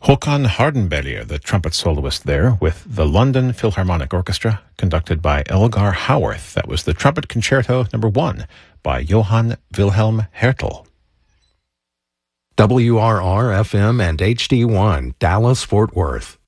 Håkan Hardenberger, the trumpet soloist there, with the London Philharmonic Orchestra, conducted by Elgar Howarth. That was the Trumpet Concerto No. 1 by Johann Wilhelm Hertel. WRR-FM and HD1, Dallas, Fort Worth.